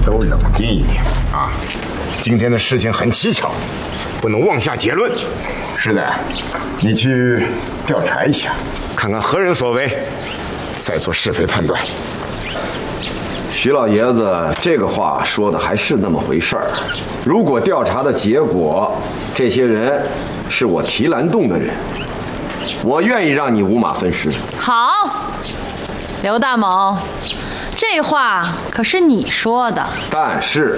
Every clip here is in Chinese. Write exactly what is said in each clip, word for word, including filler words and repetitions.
都冷静一点啊！今天的事情很蹊跷，不能妄下结论。是的，你去调查一下，看看何人所为，再做是非判断。 徐老爷子这个话说的还是那么回事儿。如果调查的结果，这些人是我提篮洞的人，我愿意让你五马分尸。 好，刘大猛，这话可是你说的。 但是，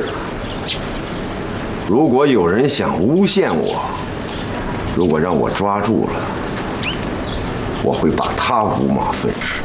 如果有人想诬陷我，如果让我抓住了，我会把他五马分尸。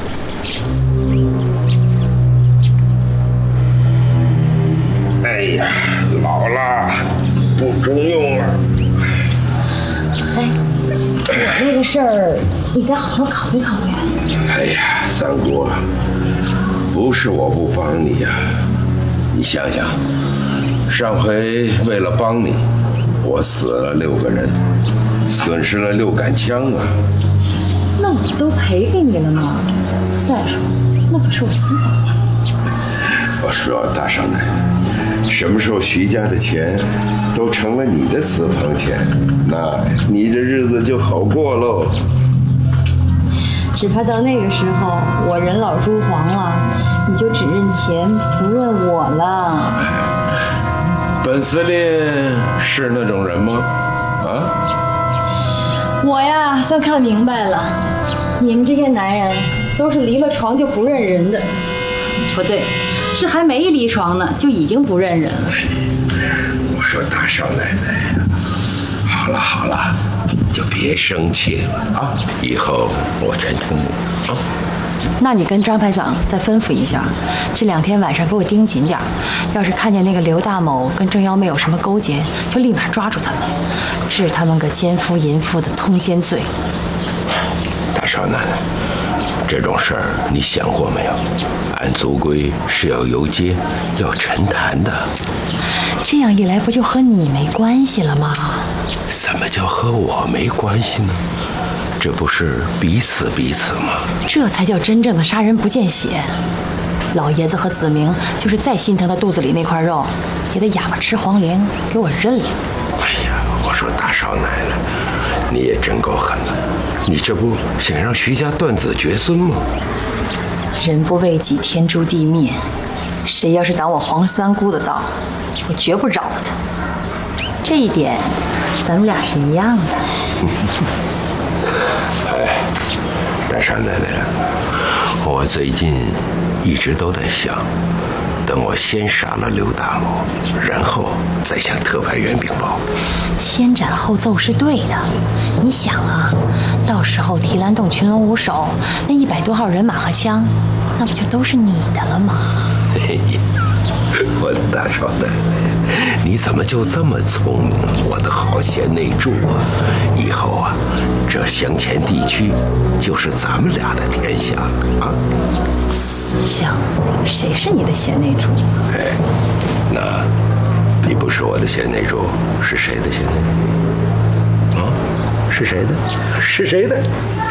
哎呀，老了，不中用了。 哎，我这个事儿，你再好好考虑考虑。 哎呀，三姑，不是我不帮你呀、啊，你想想，上回为了帮你，我死了六个人，损失了六杆枪啊。 那我都赔给你了吗？再说，那可是我私房钱。 我说大少奶奶，什么时候徐家的钱都成了你的私房钱，那你这日子就好过喽。 只怕到那个时候，我人老珠黄了，你就只认钱不认我了。 本司令是那种人吗？啊？ 我呀，算看明白了，你们这些男人都是离了床就不认人的。 不对，是还没离床呢，就已经不认人了。 我说大少奶奶，好了好了，就别生气了啊！以后我全听你啊。 那你跟张排长再吩咐一下，这两天晚上给我盯紧点，要是看见那个刘大某跟郑幺妹有什么勾结，就立马抓住他们，治他们个奸夫淫妇的通奸罪。 大少奶奶，这种事儿你想过没有？按族规是要游街，要沉潭的。 这样一来，不就和你没关系了吗？ 怎么就和我没关系呢？这不是彼此彼此吗？ 这才叫真正的杀人不见血。老爷子和子明就是再心疼他肚子里那块肉，也得哑巴吃黄连，给我认了。 哎呀，我说大少奶奶，你也真够狠的，你这不想让徐家断子绝孙吗？ 人不为己，天诛地灭。谁要是挡我黄三姑的道，我绝不饶了他。这一点，咱们俩是一样的。 哎，大少奶奶，我最近一直都在想，等我先杀了刘大某，然后再向特派员禀报。 先斩后奏是对的。你想啊，到时候提篮洞群龙无首，那一百多号人马和枪，那不就都是你的了吗？ 嘿嘿，我的大少奶奶，你怎么就这么聪明，我的好贤内助啊！以后啊，这镶前地区就是咱们俩的天下了啊！ 死相，谁是你的贤内助？ 哎，那你不是我的贤内助，是谁的贤内助？啊，是谁的？是谁的？